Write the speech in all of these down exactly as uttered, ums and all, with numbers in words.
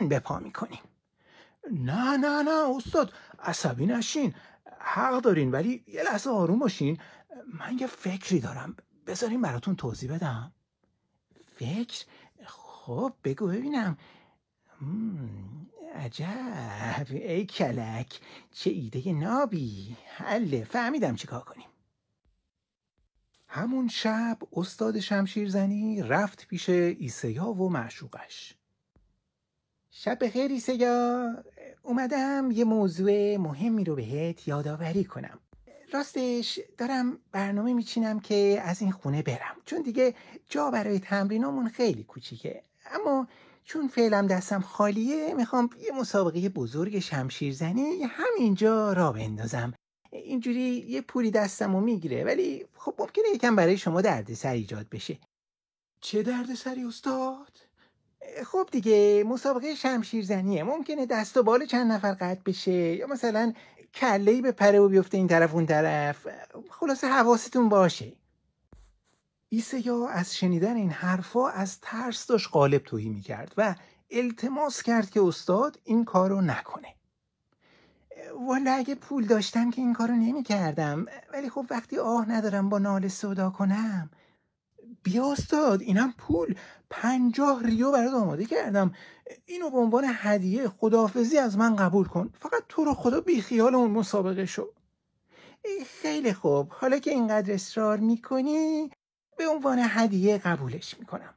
تن به پا میکنیم. نه نه نه استاد، عصبی نشین، حق دارین، ولی یه لحظه آروم باشین. من یه فکری دارم، بذارین براتون توضیح بدم. فکر؟ خب بگو ببینم. مم، عجب، ای کلک، چه ایده نابی. حله، فهمیدم چی کار کنیم. همون شب استاد شمشیرزنی رفت پیش ایسیا و معشوقش. شب بخیر ایسیا، اومدم یه موضوع مهمی رو بهت یادآوری کنم. راستش دارم برنامه میچینم که از این خونه برم، چون دیگه جا برای تمرینامون خیلی کوچیکه. اما چون فعلا دستم خالیه، میخوام یه مسابقه بزرگ شمشیرزنی همینجا را بندازم. اینجوری یه پولی دستمو میگیره، ولی خب ممکنه یکم برای شما دردسر ایجاد بشه. چه دردسری استاد؟ خب دیگه مسابقه شمشیرزنیه، ممکنه دست و بال چند نفر قطع بشه، یا مثلا کله‌ای به پره و بیفته این طرف اون طرف. خلاصه حواستون باشه. ایسیا از شنیدن این حرفا از ترس داشت قالب تهی میکرد و التماس کرد که استاد این کارو نکنه. والا اگه پول داشتم که این کارو نمیکردم، ولی خب وقتی آه ندارم با ناله صدا کنم. بیا استاد، اینم پول، پنجاه ریو برات آماده کردم، اینو به عنوان هدیه خداحافظی از من قبول کن. فقط تو رو خدا بی خیال اون مسابقه شو. خیلی خوب، حالا که اینقدر اصرار میکنی به عنوان هدیه قبولش میکنم.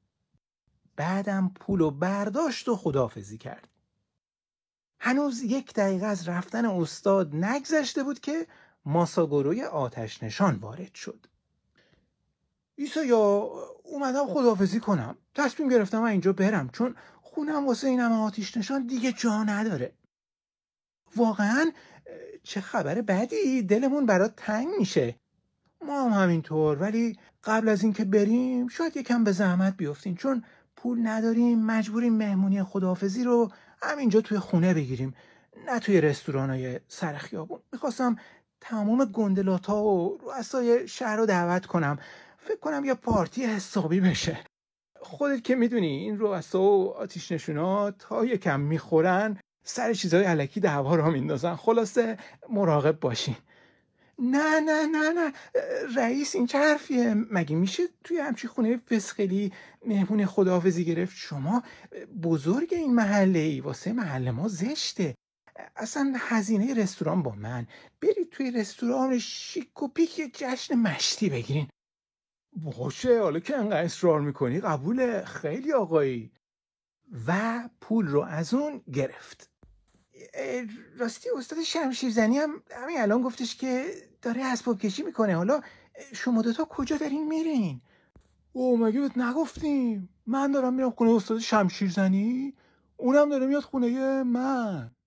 بعدم پولو برداشت و خداحافظی کرد. هنوز یک دقیقه از رفتن استاد نگذشته بود که ماساگوروی آتش نشان وارد شد. ایسیا، اومدم خداحافظی کنم. تصمیم گرفتم من اینجا برم، چون خونم واسه این همه آتش نشان دیگه جا نداره. واقعا چه خبر بدی، دلمون برات تنگ میشه. ما هم همینطور، ولی قبل از اینکه بریم شاید یکم به زحمت بیفتین، چون پول نداریم، مجبوریم مهمونی خداحافظی رو همینجا توی خونه بگیریم، نه توی رستورانای سر خیابون. میخواستم تمام گندلاتا و رؤسای شهر رو دعوت کنم، فکر کنم یه پارتی حسابی بشه. خودت که میدونی این رؤسا و آتیش نشونا تا یکم میخورن سر چیزای الکی دعوا را میندازن. خلاصه مراقب باشین. نه نه نه نه رئیس، این چه حرفیه؟ مگه میشه توی همچی خونه فسخلی مهمون خداحافظی گرفت؟ شما بزرگ این محله ای، واسه محله ما زشته. اصلا هزینه رستوران با من، برید توی رستوران شیک و پیک یه جشن مشتی بگیرین. باشه، حالا که انقدر اصرار میکنی قبوله، خیلی آقایی. و پول رو از اون گرفت. راستی استاد شمشیرزنی هم همین الان گفتش که داره اسباب کشی میکنه. حالا شما دوتا کجا دارین میرین؟ او مگه بهت نگفتیم من دارم میرم خونه استاد شمشیرزنی، اونم داره میاد خونه من.